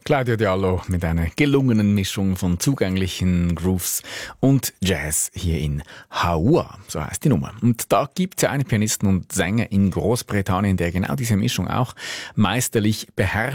Claudio Diallo mit einer gelungenen Mischung von zugänglichen Grooves und Jazz hier in Haua, so heißt die Nummer. Und da gibt's ja einen Pianisten und Sänger in Großbritannien, der genau diese Mischung auch meisterlich beherrscht.